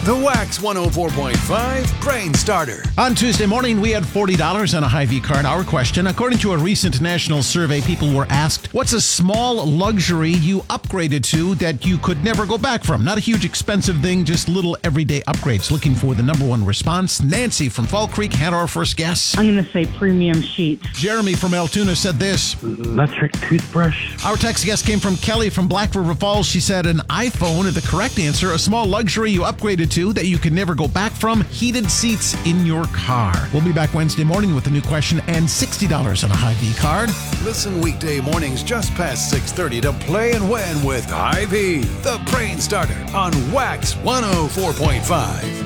The Wax 104.5 Brain Starter. On Tuesday morning, we had $40 on a Hy-Vee card. Our question, according to a recent national survey, people were asked, what's a small luxury you upgraded to that you could never go back from? Not a huge expensive thing, just little everyday upgrades. Looking for the number one response. Nancy from Fall Creek had our first guess. I'm going to say premium sheets. Jeremy from Altoona said this. Electric toothbrush. Our text guest came from Kelly from Black River Falls. She said an iPhone. The correct answer, a small luxury you upgraded to that you can never go back from, heated seats in your car. We'll be back Wednesday morning with a new question and $60 on a Hy-Vee card. Listen weekday mornings just past 6:30 to play and win with Hy-Vee, the Brain Starter on Wax 104.5.